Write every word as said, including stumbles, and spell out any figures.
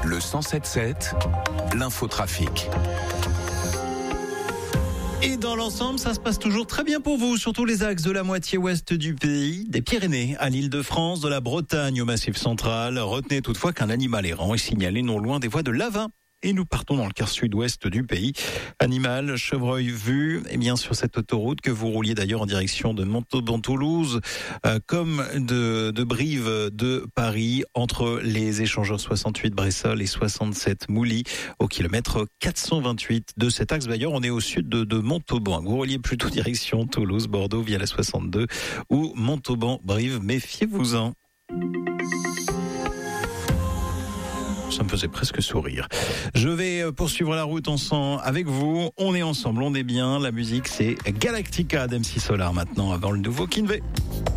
Le cent sept sept, l'infotrafic. Et dans l'ensemble, ça se passe toujours très bien pour vous, sur tous les axes de la moitié ouest du pays, des Pyrénées à l'Île-de-France, de la Bretagne au Massif central. Retenez toutefois qu'un animal errant est signalé non loin des voies de Lavin. Et nous partons dans le quart sud-ouest du pays. Animal, chevreuil vu, et bien sur cette autoroute que vous rouliez d'ailleurs en direction de Montauban-Toulouse, euh, comme de, de Brive de Paris, entre les échangeurs soixante-huit Bressol et soixante-sept Mouly, au kilomètre quatre cent vingt-huit de cet axe. D'ailleurs, on est au sud de, de Montauban. Vous rouliez plutôt direction Toulouse, Bordeaux via la soixante-deux ou Montauban-Brive. Méfiez-vous-en. Ça me faisait presque sourire. Je vais poursuivre la route ensemble avec vous. On est ensemble, on est bien. La musique, c'est Galactica d'M C Solar maintenant, avant le nouveau Kinvey.